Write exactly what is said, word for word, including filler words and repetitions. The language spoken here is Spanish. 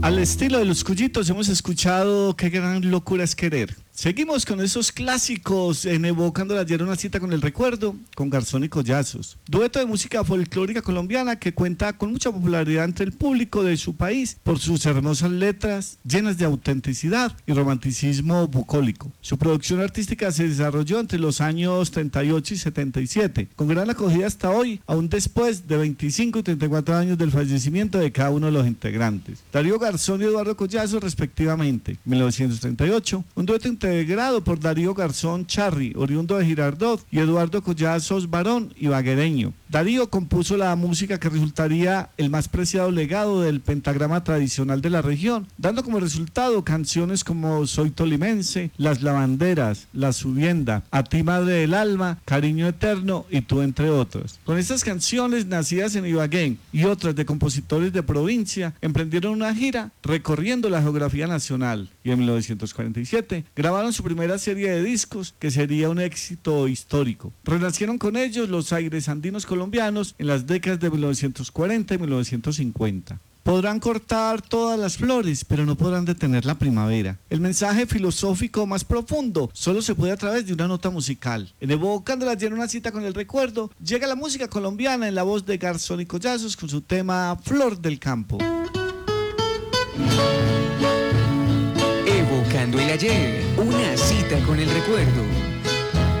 Al estilo de los Cuyitos hemos escuchado Qué gran locura es querer. Seguimos con esos clásicos en Evocando ayer una cita con el recuerdo, con Garzón y Collazos. Dueto de música folclórica colombiana que cuenta con mucha popularidad entre el público de su país por sus hermosas letras llenas de autenticidad y romanticismo bucólico. Su producción artística se desarrolló entre los años treinta y ocho y setenta y siete, con gran acogida hasta hoy, aún después de veinticinco y treinta y cuatro años del fallecimiento de cada uno de los integrantes. Darío Garzón y Eduardo Collazos respectivamente. mil novecientos treinta y ocho, un dueto integrado por Darío Garzón Charri, oriundo de Girardot, y Eduardo Collazos Barón, ibaguereño. Darío compuso la música que resultaría el más preciado legado del pentagrama tradicional de la región, dando como resultado canciones como Soy Tolimense, Las Lavanderas, La Subienda, A ti Madre del Alma, Cariño Eterno y Tú, entre otros. Con estas canciones nacidas en Ibagué y otras de compositores de provincia, emprendieron una gira recorriendo la geografía nacional y en mil novecientos cuarenta y siete grabaron su primera serie de discos que sería un éxito histórico. Renacieron con ellos los aires andinos colombianos en las décadas de mil novecientos cuarenta y mil novecientos cincuenta. Podrán cortar todas las flores, pero no podrán detener la primavera. El mensaje filosófico más profundo solo se puede a través de una nota musical. En Evocando ayer una cita con el recuerdo, llega la música colombiana en la voz de Garzón y Collazos con su tema Flor del Campo. Evocando el ayer, una cita con el recuerdo.